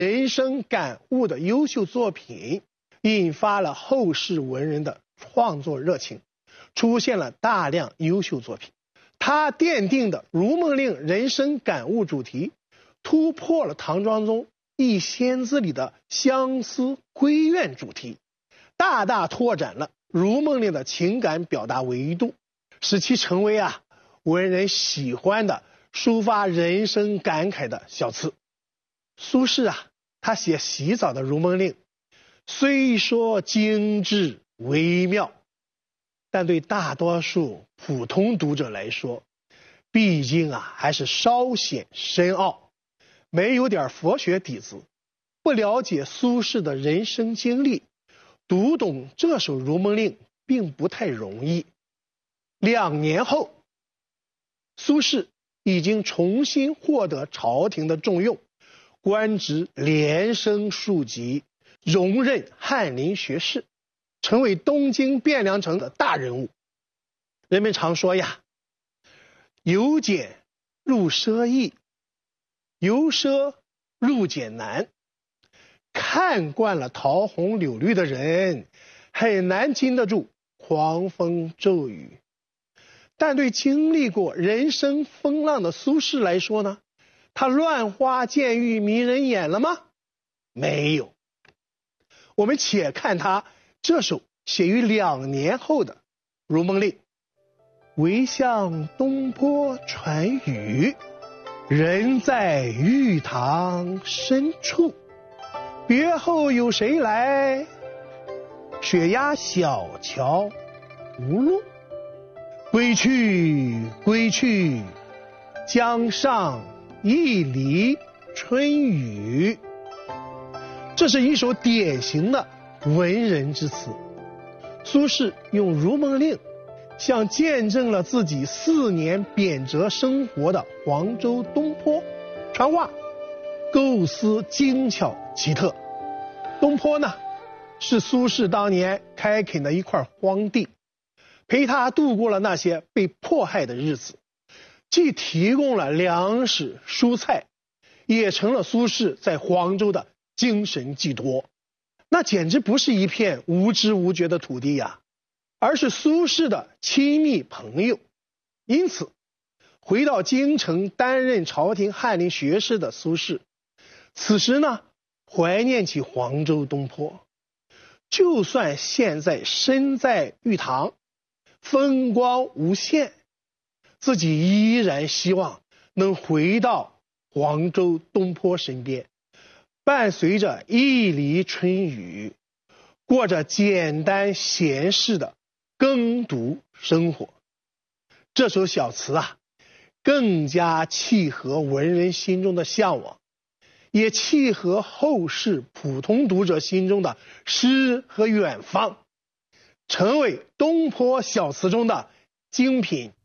人生感悟的优秀作品，引发了后世文人的创作热情，出现了大量优秀作品。他奠定的《如梦令》人生感悟主题，突破了唐庄宗《忆仙子》里的相思闺怨主题，大大拓展了《如梦令》的情感表达维度，使其成为文人喜欢的抒发人生感慨的小词。苏轼他写洗澡的《如梦令》，虽说精致微妙，但对大多数普通读者来说，毕竟还是稍显深奥，没有点佛学底子，不了解苏轼的人生经历，读懂这首《如梦令》并不太容易。2年后，苏轼已经重新获得朝廷的重用，官职连升数级，荣任翰林学士，成为东京汴梁城的大人物。人们常说由俭入奢易，由奢入俭难。看惯了桃红柳绿的人，很难经得住狂风骤雨。但对经历过人生风浪的苏轼来说呢，他乱花渐欲迷人眼了吗？没有。我们且看他这首写于2年后的《如梦令》。唯向东坡传语，人在玉堂深处，别后有谁来？雪压小桥无路。归去归去，江上一犁春雨。这是一首典型的文人之词。苏轼用《如梦令》向见证了自己4年贬谪生活的黄州东坡传话，构思精巧奇特。东坡呢，是苏轼当年开垦的一块荒地，陪他度过了那些被迫害的日子，既提供了粮食蔬菜，也成了苏轼在黄州的精神寄托。那简直不是一片无知无觉的土地而是苏轼的亲密朋友。因此，回到京城担任朝廷翰林学士的苏轼，此时呢，怀念起黄州东坡。就算现在身在玉堂，风光无限，自己依然希望能回到黄州东坡身边，伴随着一犁春雨，过着简单闲适的耕读生活。这首小词更加契合文人心中的向往，也契合后世普通读者心中的诗和远方，成为东坡小词中的精品